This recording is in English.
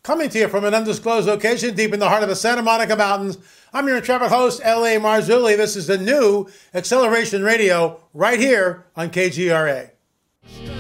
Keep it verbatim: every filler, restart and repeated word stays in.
Coming to you from an undisclosed location deep in the heart of the Santa Monica Mountains, I'm your intrepid host, L A. Marzulli. This is the new Acceleration Radio right here on K G R A.